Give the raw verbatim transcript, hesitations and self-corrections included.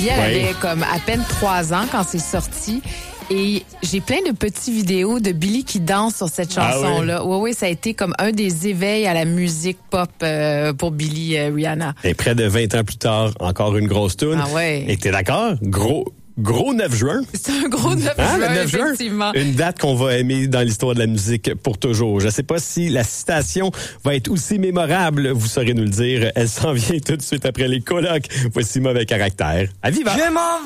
Billie, elle Oui. avait comme à peine trois ans quand c'est sorti. Et j'ai plein de petites vidéos de Billie qui danse sur cette Ah chanson-là. Oui, oui, ça a été comme un des éveils à la musique pop euh, pour Billie euh, Rihanna. Et près de vingt ans plus tard, encore une grosse toune. Ah ouais. Et t'es d'accord? Gros... Gros neuf juin. C'est un gros neuf Hein, juin, le neuf juin? effectivement. Une date qu'on va aimer dans l'histoire de la musique pour toujours. Je ne sais pas si la citation va être aussi mémorable. Vous saurez nous le dire. Elle s'en vient tout de suite après les colocs. Voici Mauvais Caractère. À Viva!